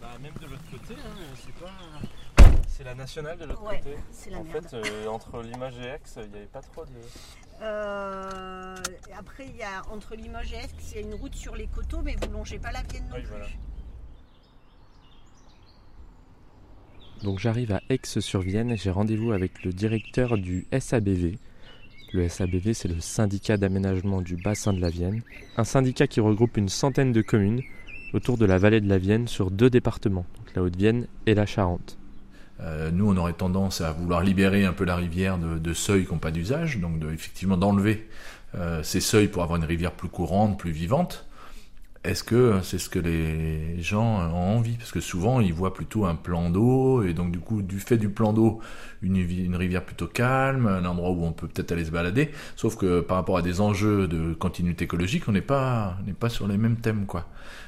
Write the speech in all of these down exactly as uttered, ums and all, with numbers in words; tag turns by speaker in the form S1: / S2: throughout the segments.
S1: même de l'autre côté, hein, c'est pas... C'est la nationale de l'autre
S2: ouais,
S1: côté.
S2: C'est la
S1: en
S2: merde.
S1: fait, euh, entre Limoges et Aix, il n'y avait pas trop de...
S2: Euh, après, il y a entre Limoges et Aix, il y a une route sur les coteaux, mais vous longez pas la Vienne non
S1: Oui,
S2: plus.
S1: voilà.
S3: Donc j'arrive à Aix-sur-Vienne et j'ai rendez-vous avec le directeur du S A B V. Le S A B V, c'est le syndicat d'aménagement du bassin de la Vienne, un syndicat qui regroupe une centaine de communes autour de la vallée de la Vienne sur deux départements, donc la Haute-Vienne et la Charente.
S4: Euh, nous, on aurait tendance à vouloir libérer un peu la rivière de, de seuils qui n'ont pas d'usage, donc de, effectivement d'enlever euh, ces seuils pour avoir une rivière plus courante, plus vivante. Est-ce que c'est ce que les gens ont envie ? Parce que souvent, ils voient plutôt un plan d'eau, et donc du coup, du fait du plan d'eau, une, une rivière plutôt calme, un endroit où on peut peut-être aller se balader, sauf que par rapport à des enjeux de continuité écologique, on n'est pas, on n'est pas sur les mêmes thèmes, quoi.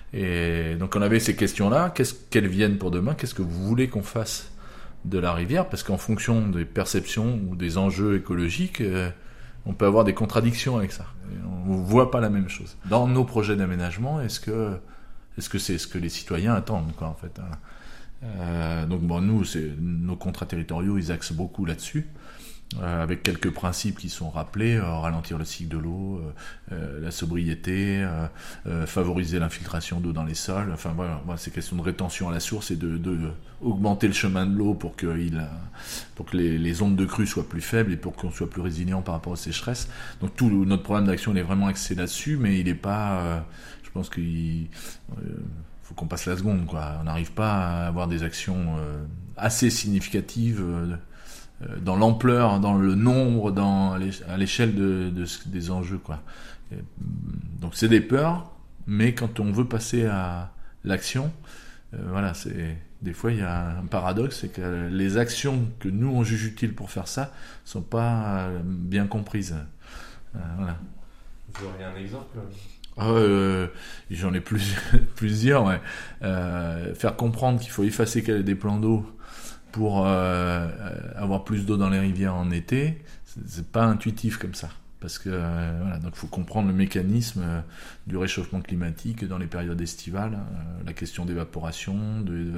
S4: Et donc on avait ces questions-là, qu'est-ce qu'elles viennent pour demain ? Qu'est-ce que vous voulez qu'on fasse de la rivière ? Parce qu'en fonction des perceptions ou des enjeux écologiques, euh, on peut avoir des contradictions avec ça. On ne voit pas la même chose. Dans nos projets d'aménagement, est-ce que, est-ce que c'est ce que les citoyens attendent, quoi, en fait, hein. euh, Donc bon, nous, c'est, nos contrats territoriaux, ils axent beaucoup là-dessus, euh, avec quelques principes qui sont rappelés, euh, ralentir le cycle de l'eau, euh, euh, la sobriété, euh, euh, favoriser l'infiltration d'eau dans les sols. Enfin voilà, voilà, c'est question de rétention à la source et de, de, de augmenter le chemin de l'eau pour que, il, pour que les, les ondes de crue soient plus faibles et pour qu'on soit plus résilient par rapport aux sécheresses. Donc tout notre programme d'action, il est vraiment axé là-dessus, mais il n'est pas... Euh, je pense qu'il euh, faut qu'on passe la seconde, quoi. On n'arrive pas à avoir des actions euh, assez significatives euh, dans l'ampleur, dans le nombre, dans, à l'échelle de, de, des enjeux, quoi. Et, donc c'est des peurs, mais quand on veut passer à l'action, euh, voilà, c'est, des fois il y a un paradoxe, c'est que les actions que nous on juge utiles pour faire ça sont pas bien comprises. Euh, voilà.
S1: Vous auriez un exemple ?
S4: Euh, j'en ai plus, plusieurs, ouais. Euh, faire comprendre qu'il faut effacer des plans d'eau pour euh, avoir plus d'eau dans les rivières en été, c'est, c'est pas intuitif comme ça. Parce que euh, voilà, donc faut comprendre le mécanisme euh, du réchauffement climatique dans les périodes estivales, euh, la question d'évaporation, de, euh,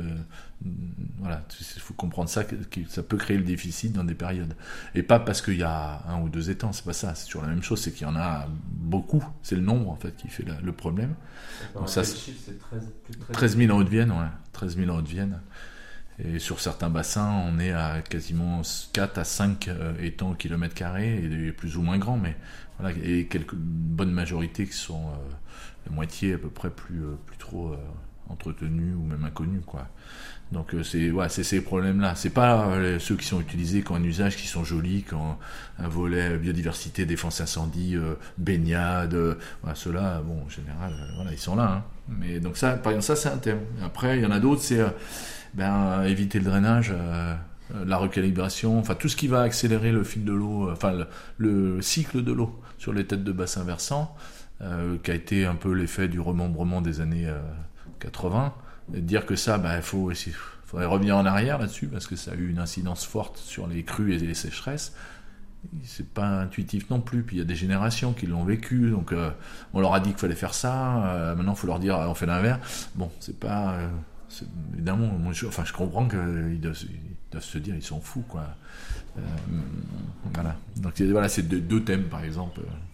S4: voilà, il faut comprendre ça, que, que ça peut créer le déficit dans des périodes. Et pas parce qu'il y a un ou deux étangs, c'est pas ça, c'est toujours la même chose, c'est qu'il y en a beaucoup, c'est le nombre en fait qui fait la, le problème.
S1: Donc ça, c'est chiffre, c'est
S4: treize mille en Haute-Vienne, ouais, treize mille en Haute-Vienne. Et sur certains bassins, on est à quasiment quatre à cinq euh, étangs au kilomètre carré, et plus ou moins grands, mais voilà, et quelques bonnes majorités qui sont euh, la moitié à peu près plus, euh, plus trop euh, entretenus ou même inconnus, quoi. Donc euh, c'est, ouais, c'est ces problèmes-là. C'est pas euh, ceux qui sont utilisés qui ont un usage, qui sont jolis, qui ont un volet biodiversité, défense incendie, euh, baignade. Euh, voilà, ceux-là, bon, en général, euh, voilà, ils sont là. Hein. Mais donc ça, par exemple, ça c'est un thème. Après, il y en a d'autres, c'est euh, ben, euh, éviter le drainage, euh, la recalibration, enfin tout ce qui va accélérer le fil de l'eau, euh, enfin le, le cycle de l'eau sur les têtes de bassin versants, euh, qui a été un peu l'effet du remembrement des années euh, quatre-vingts. Et dire que ça, ben, il faut aussi, faudrait revenir en arrière là-dessus, parce que ça a eu une incidence forte sur les crues et les sécheresses. C'est pas intuitif non plus, puis il y a des générations qui l'ont vécu, donc euh, on leur a dit qu'il fallait faire ça, euh, maintenant il faut leur dire on fait l'inverse. Bon, c'est pas... Euh, c'est, évidemment, moi, je, enfin, je comprends qu'ils doivent, ils doivent se dire ils sont fous, quoi. Euh, voilà. Donc voilà, c'est deux, deux thèmes, par exemple.